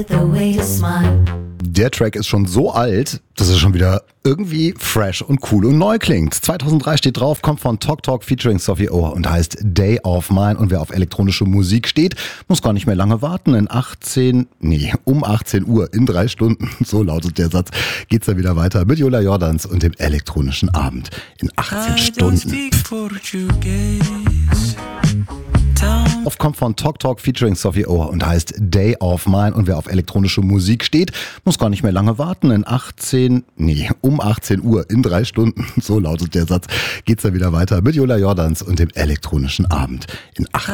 Der Track ist schon so alt, dass er schon wieder irgendwie fresh und cool und neu klingt. 2003 steht drauf, kommt von Talk Talk featuring Sophie Ohr und heißt Day of Mine. Und wer auf elektronische Musik steht, muss gar nicht mehr lange warten. Um 18 Uhr, in 3 Stunden, so lautet der Satz, geht's dann wieder weiter mit Jola Jordans und dem elektronischen Abend. In 18 Stunden. Auf kommt von Talk Talk featuring Sophie Ohr und heißt Day of Mine. Und wer auf elektronische Musik steht, muss gar nicht mehr lange warten. Um 18 Uhr, in 3 Stunden, so lautet der Satz, geht's dann wieder weiter mit Jola Jordans und dem elektronischen Abend. In 18